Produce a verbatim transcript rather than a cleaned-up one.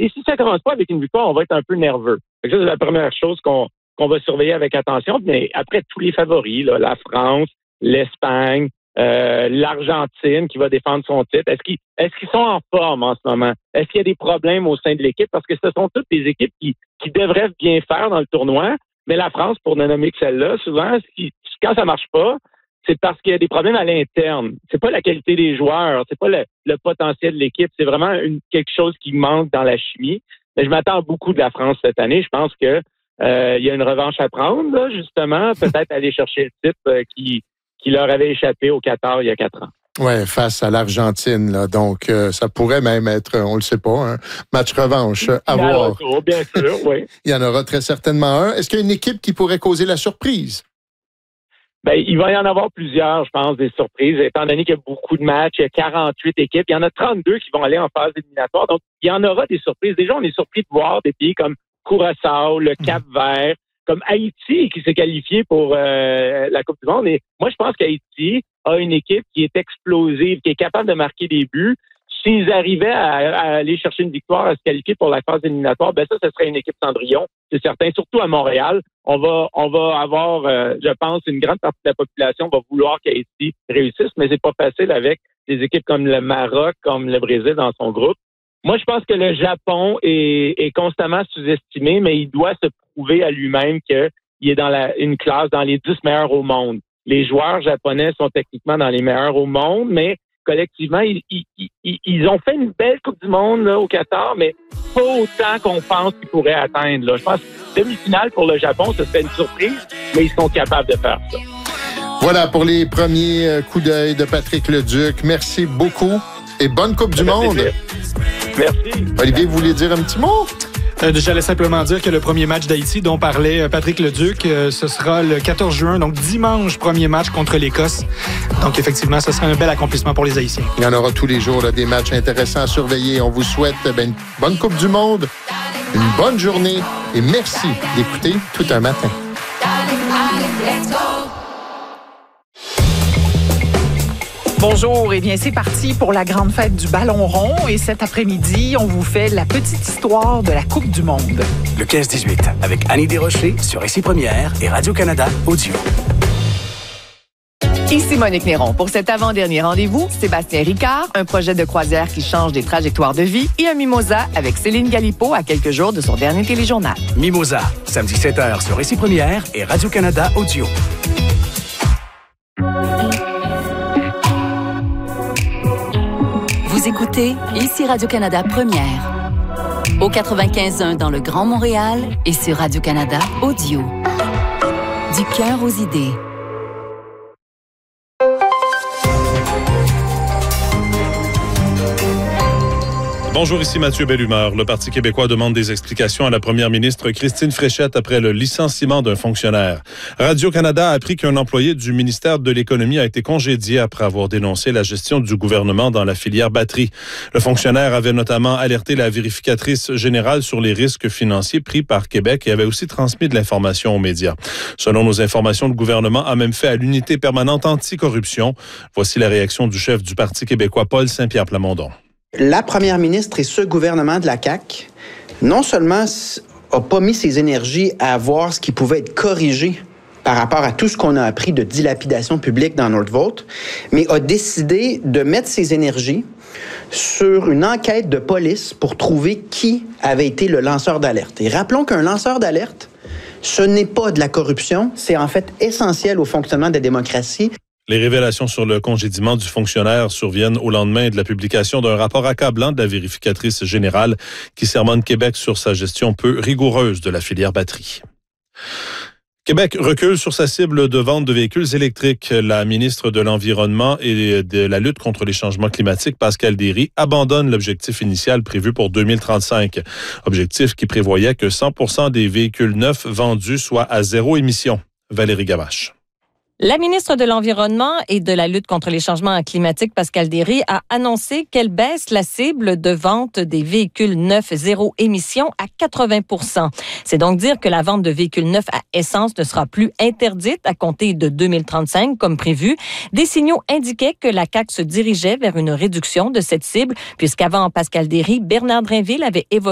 Et si ça commence pas avec une victoire, on va être un peu nerveux. Donc ça, c'est la première chose qu'on, qu'on va surveiller avec attention. Mais après, tous les favoris, là, la France, l'Espagne, euh, l'Argentine qui va défendre son titre, est-ce qu'ils, est-ce qu'ils sont en forme en ce moment? Est-ce qu'il y a des problèmes au sein de l'équipe? Parce que ce sont toutes des équipes qui, qui devraient bien faire dans le tournoi. Mais la France, pour ne nommer que celle-là, souvent, si, quand ça marche pas, c'est parce qu'il y a des problèmes à l'interne. C'est pas la qualité des joueurs, c'est pas le, le potentiel de l'équipe, c'est vraiment une, quelque chose qui manque dans la chimie. Mais je m'attends beaucoup de la France cette année. Je pense que euh, il y a une revanche à prendre, là, justement, peut-être aller chercher le titre euh, qui, qui leur avait échappé au Qatar il y a quatre ans. Oui, face à l'Argentine, là. Donc, euh, ça pourrait même être, on le sait pas, un match revanche à voir. Retour, bien sûr, oui. Il y en aura très certainement un. Est-ce qu'il y a une équipe qui pourrait causer la surprise? Ben, il va y en avoir plusieurs, je pense, des surprises, étant donné qu'il y a beaucoup de matchs, il y a quarante-huit équipes, il y en a trente-deux qui vont aller en phase éliminatoire, donc il y en aura des surprises. Déjà, on est surpris de voir des pays comme Curaçao, le Cap-Vert, comme Haïti qui s'est qualifié pour euh, la Coupe du Monde. Et moi, je pense qu'Haïti a une équipe qui est explosive, qui est capable de marquer des buts. S'ils arrivaient à, à aller chercher une victoire, à se qualifier pour la phase éliminatoire, ben ça, ce serait une équipe Cendrillon, c'est certain. Surtout à Montréal, on va, on va avoir, euh, je pense, une grande partie de la population va vouloir qu'Haïti réussisse, mais c'est pas facile avec des équipes comme le Maroc, comme le Brésil dans son groupe. Moi, je pense que le Japon est, est constamment sous-estimé, mais il doit se prouver à lui-même qu'il est dans la, une classe dans les dix meilleurs au monde. Les joueurs japonais sont techniquement dans les meilleurs au monde, mais collectivement, ils, ils, ils, ils ont fait une belle Coupe du Monde là, au Qatar, mais pas autant qu'on pense qu'ils pourraient atteindre. Là. Je pense que demi-finale pour le Japon, ce serait une surprise, mais ils sont capables de faire ça. Voilà pour les premiers coups d'œil de Patrick Leduc. Merci beaucoup et bonne Coupe du Monde. Plaisir. Merci. Olivier, vous voulez dire un petit mot? Euh, J'allais simplement dire que le premier match d'Haïti dont parlait Patrick Leduc, euh, ce sera le quatorze juin, donc dimanche, premier match contre l'Écosse. Donc effectivement, ce sera un bel accomplissement pour les Haïtiens. Il y en aura tous les jours là, des matchs intéressants à surveiller. On vous souhaite ben, une bonne Coupe du Monde, une bonne journée et merci d'écouter Tout un matin. Bonjour, et bien c'est parti pour la grande fête du ballon rond et cet après-midi, on vous fait la petite histoire de la Coupe du Monde. Le quinze dix-huit avec Annie Desrochers sur Ici Première et Radio-Canada Audio. Ici Monique Néron. Pour cet avant-dernier rendez-vous, Sébastien Ricard, un projet de croisière qui change des trajectoires de vie et un mimosa avec Céline Galipo à quelques jours de son dernier téléjournal. Mimosa, samedi sept heures sur Ici Première et Radio-Canada Audio. Vous écoutez Ici Radio-Canada Première. Au quatre-vingt-quinze point un dans le Grand Montréal et sur Radio-Canada Audio. Du cœur aux idées. Bonjour, ici Mathieu Bellumeur. Le Parti québécois demande des explications à la première ministre Christine Fréchette après le licenciement d'un fonctionnaire. Radio-Canada a appris qu'un employé du ministère de l'Économie a été congédié après avoir dénoncé la gestion du gouvernement dans la filière batterie. Le fonctionnaire avait notamment alerté la vérificatrice générale sur les risques financiers pris par Québec et avait aussi transmis de l'information aux médias. Selon nos informations, le gouvernement a même fait à l'unité permanente anticorruption. Voici la réaction du chef du Parti québécois, Paul Saint-Pierre Plamondon. La première ministre et ce gouvernement de la C A Q, non seulement n'a pas mis ses énergies à voir ce qui pouvait être corrigé par rapport à tout ce qu'on a appris de dilapidation publique dans Northvolt, mais a décidé de mettre ses énergies sur une enquête de police pour trouver qui avait été le lanceur d'alerte. Et rappelons qu'un lanceur d'alerte, ce n'est pas de la corruption, c'est en fait essentiel au fonctionnement de la démocratie. Les révélations sur le congédiement du fonctionnaire surviennent au lendemain de la publication d'un rapport accablant de la vérificatrice générale qui sermonne Québec sur sa gestion peu rigoureuse de la filière batterie. Québec recule sur sa cible de vente de véhicules électriques. La ministre de l'Environnement et de la lutte contre les changements climatiques, Pascale Derry, abandonne l'objectif initial prévu pour deux mille trente-cinq. Objectif qui prévoyait que cent pour cent des véhicules neufs vendus soient à zéro émission. Valérie Gamache. La ministre de l'Environnement et de la lutte contre les changements climatiques, Pascale Derry, a annoncé qu'elle baisse la cible de vente des véhicules neufs zéro émission à quatre-vingts pour cent. C'est donc dire que la vente de véhicules neufs à essence ne sera plus interdite à compter de deux mille trente-cinq comme prévu. Des signaux indiquaient que la C A Q se dirigeait vers une réduction de cette cible, puisqu'avant Pascale Derry, Bernard Drainville avait évoqué